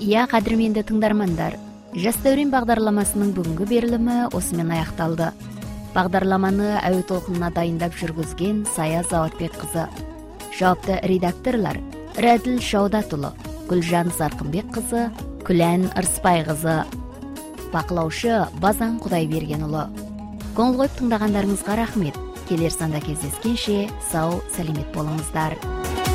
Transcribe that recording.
Кадырменді тыңдармандар, Жас дәурен бағдарламасының бүгінгі берілімі осымен аяқталды. Бағдарламаны әуе толқынына дайындап жүргізген Сая Заватбек қызы. Жауапты редакторлар Рәділ Шаудатұлы, Гүлжан Зарқынбек қызы, Күлән Ырыспай қызы. Бақылаушы Базан Құдайбергенұлы. Көңіл қойып тыңдағандарыңызға рахмет. Келер санда кездескенше сау, сәлемет болыңыздар.